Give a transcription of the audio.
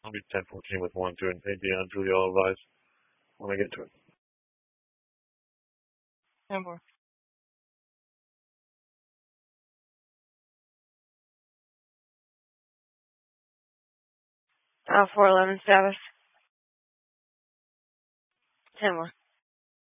I'll be 10-14 with 1, 2, and 8 beyond. Julie, I'll advise when I get to it. 10-4. 411 status. 10-4.